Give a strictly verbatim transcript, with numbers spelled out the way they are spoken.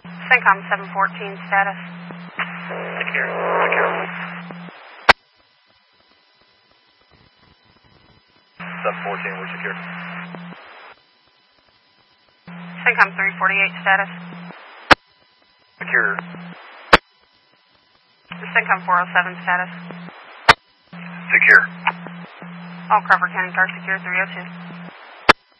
CENTCOM seven fourteen status. Secure. Secure. seven fourteen, we're secure. CENTCOM three forty-eight status. Secure. CENTCOM four oh seven status. Secure. All Crawford County cars secure three oh two.